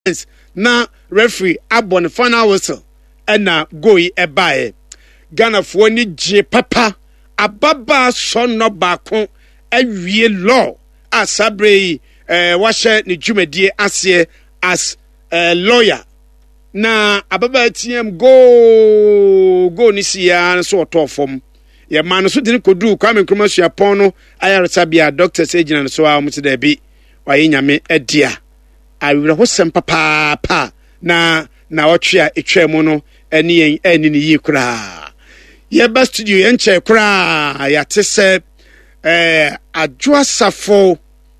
na referee abon final whistle ena goyi ebae Ghana fo ni je papa ababa sonno baako awie law asabre wahye ni dwumadie ase as lawyer na ababa tiem go ni sia so otofom ye man so din kodu Kwame Nkrumah suapon no ayaresabia doctor segina so a mutida bi waye nyame adia awira hosem papa na otwe etwam no eni ni yi kura ye ba studio ye nche kura ya tese Adwoasafo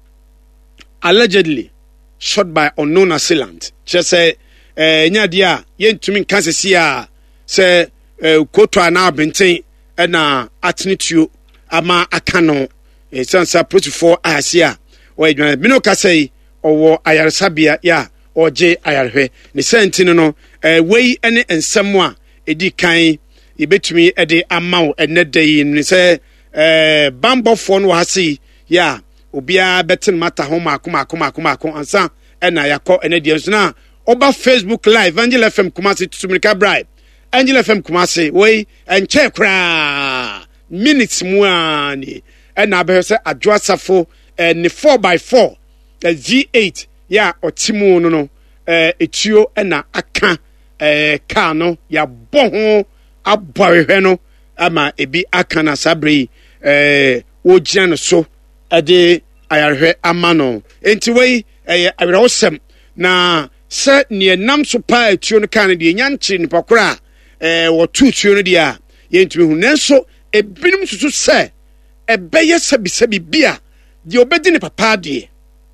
allegedly shot by unknown assailant say nyadia ye ntumi kansesi a se koto ana benten na atnetuo ama akano sansa protocol asia we dwan mino kasei owo ayaresabia ya oje ayarhwe ne sentino no wei ene ensem a edi kan yebetumi ede amaw enedai ne se bambofo no hase ya obia betin mata ho makoma ansa ena yakọ enedi nso na oba Facebook live Angel FM Kumasi Tusumirika Bribe Angel FM Kumasi we enche kra minutes mu ani ena be se Adwoasafo ni 4x4 V8 ya otimu no etuo ena aka car no ya boho abọrehwe no ama ebi aka na sabre wogia no so ade ayarhwe amano enti wei awirosem na se ne nam so pa etuo no kan de nyanche ni pakora wo tutuo no dia yentumi hu nanso ebinum susu se ebeye sebisebi bia de obedi ne papa de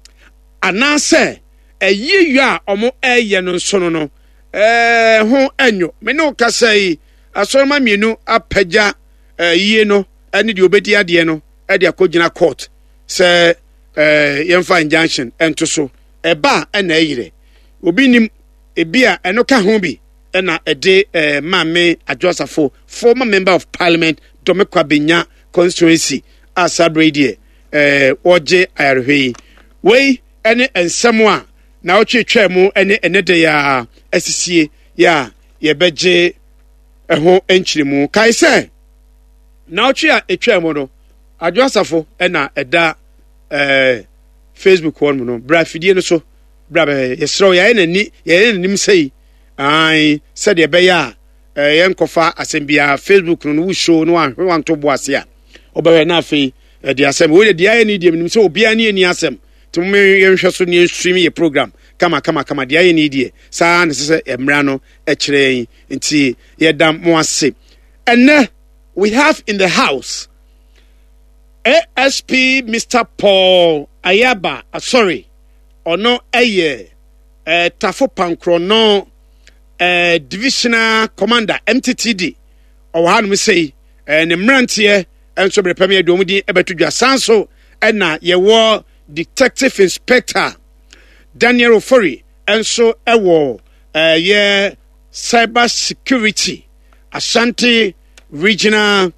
anase eyiyu a omo eye no nso no ho enyo me no kasai asoroma mienu apagya yie no ene de obedi ade no e de akogina court se yemfa injunction ento so eba ena eyire obi nim ebia eno ka ho bi ena ede mame Adwoasafo former member of parliament Domekwa Benya constituency asabre die oje ayarhwe wei ene ensem a na otwetwa mu ene enede ya asisie ya yebeje eho enchirimu kai se na otwe a etwa mu no Adwoasafo ena eda Facebook one no bra fidie no so bra yesro ya nim sei ai said ye be ya yenkofa asembia Facebook no wo show no wan to boase a obawe na afi de asem wo de ya ni de nim se obi ani ani asem to me yenhwe so ne stream ye program kama de ya ni de sa ne se emra no e kire nti ye dam mo ase enne we have in the house ASP Mr. Paul Ayaba, sorry, ono eye Tafo Pankro no divisional commander MTTD or han we say ne mrantie enso bre premier do mudi ebetudwa sanso na ye wo detective inspector Daniel Ofori enso ewo ye cyber security Ashanti regional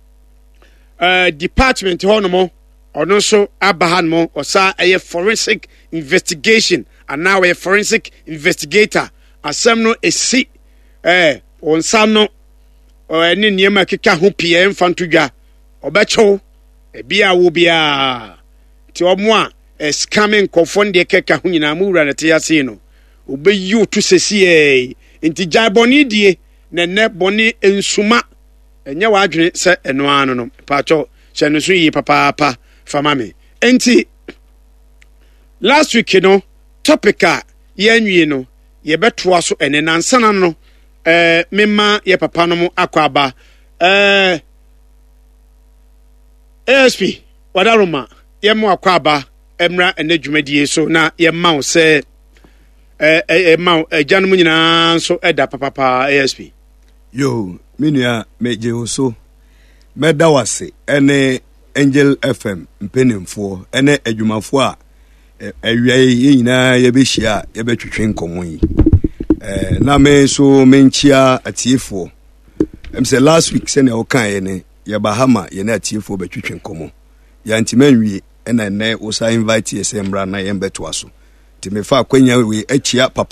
department honomo ono so abahan mo osa a forensic investigation and now a forensic investigator asem no esi onsa no eni niema keka ho pie mfantodwa obecho ebia wo bia ti omo a scamming confond de keka ho nyina mu wura na te yase no obeyi otu sesi enti jaiboni die ne boni ensuma enye wadwene se eno anu no pacho se no so yi papa fama me enti last week no topic a yenwie no ye betoa so ene nansana no mema ye papa no mu akwaba ASP wadaroma ye mu akwaba emra ene dwumadie so na ye mawo se mawo janum nyina so eda papa ASP yo minua meje so medawase ene Angel FM mpenemfo ene adwumafo a awiaye nyina ye behia ye betwetwe nkomo yi na me so menchia atiefo say last week se ne okan ye ne ye bahama ye na atiefo betwetwe nkomo ya ntimanwie ena ne osa invite ye semra na ye beto aso ti me fa akwanya we achia papa